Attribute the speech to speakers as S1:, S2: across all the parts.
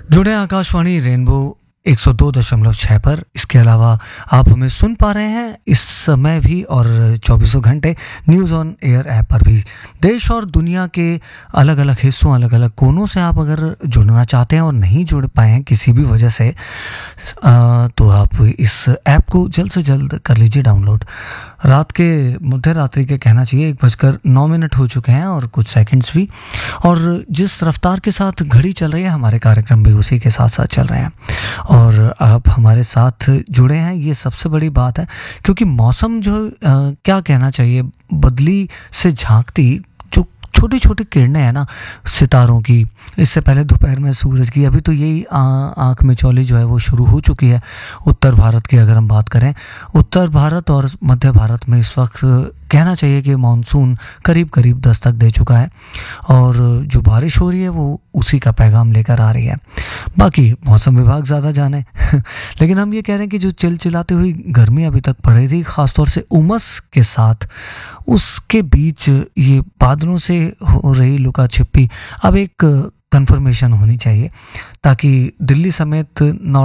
S1: जुड़े आकाशवाणी रेनबो 102.6 पर। इसके अलावा आप हमें सुन पा रहे हैं इस समय भी और चौबीसों घंटे न्यूज़ ऑन एयर ऐप पर भी। देश और दुनिया के अलग अलग हिस्सों, अलग अलग कोनों से आप अगर जुड़ना चाहते हैं और नहीं जुड़ पाए हैं किसी भी वजह से, तो आप इस ऐप को जल्द से जल्द कर लीजिए डाउनलोड। रात के मध्य रात्रि के कहना चाहिए 1:09 हो चुके हैं और कुछ सेकंड्स भी, और जिस रफ्तार के साथ घड़ी चल रही है हमारे कार्यक्रम भी उसी के साथ साथ चल रहे हैं और आप हमारे साथ जुड़े हैं, ये सबसे बड़ी बात है। क्योंकि मौसम जो क्या कहना चाहिए, बदली से झांकती जो छोटी छोटी किरणें हैं ना सितारों की, इससे पहले दोपहर में सूरज की, अभी तो यही आँख में चौली जो है वो शुरू हो चुकी है। उत्तर भारत की अगर हम बात करें, उत्तर भारत और मध्य भारत में इस वक्त कहना चाहिए कि मानसून करीब करीब दस्तक दे चुका है और जो बारिश हो रही है वो उसी का पैगाम लेकर आ रही है। बाकी मौसम विभाग ज़्यादा जाने लेकिन हम ये कह रहे हैं कि जो चिलचिलाती हुई गर्मी अभी तक पड़ रही थी, ख़ासतौर से उमस के साथ, उसके बीच ये बादलों से हो रही लुका छिपी अब एक कंफर्मेशन होनी चाहिए, ताकि दिल्ली समेत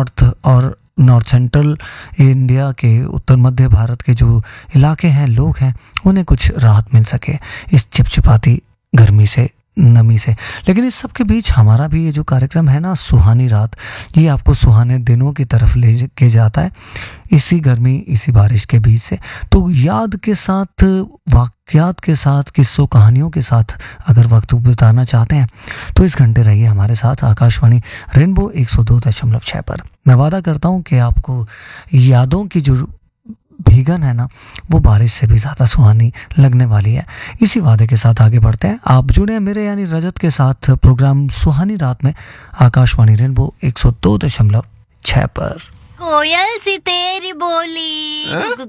S1: नॉर्थ सेंट्रल इंडिया के, उत्तर मध्य भारत के जो इलाके हैं, लोग हैं, उन्हें कुछ राहत मिल सके इस चिपचिपाती गर्मी से, नमी से। लेकिन इस सब के बीच हमारा भी ये जो कार्यक्रम है ना, सुहानी रात, ये आपको सुहाने दिनों की तरफ ले के जाता है, इसी गर्मी, इसी बारिश के बीच से। तो याद के साथ, वाक़यात के साथ, किस्सों कहानियों के साथ अगर वक्त बिताना चाहते हैं तो इस घंटे रहिए हमारे साथ आकाशवाणी रेनबो 102.6 पर। मैं वादा करता हूँ कि आपको यादों की जो भीगन है ना, वो बारिश से भी ज़्यादा सुहानी लगने वाली है। इसी वादे के साथ आगे बढ़ते हैं। आप जुड़े हैं मेरे यानी रजत के साथ प्रोग्राम सुहानी रात में आकाशवाणी रेनबो 102.6 पर।
S2: कोयल सी तेरी बोली,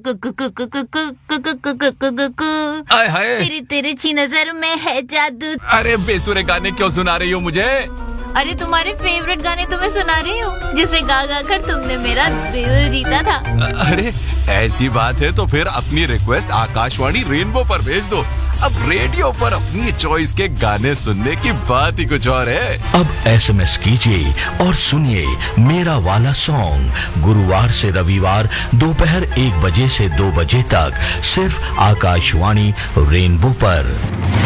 S3: आय हाय,
S2: तेरी तिरछी नजर में है जादू।
S3: अरे बेसुरे गाने क्यों सुना रही हो मुझे?
S2: अरे तुम्हारे फेवरेट गाने तुम्हें सुना रही हूँ, जिसे गा गा कर तुमने मेरा दिल जीता था।
S3: अरे ऐसी बात है तो फिर अपनी रिक्वेस्ट आकाशवाणी रेनबो पर भेज दो। अब रेडियो पर अपनी चॉइस के गाने सुनने की बात ही कुछ और है।
S4: अब SMS कीजिए और सुनिए मेरा वाला सॉन्ग गुरुवार से रविवार दोपहर 1 बजे से 2 बजे तक सिर्फ आकाशवाणी रेनबो पर।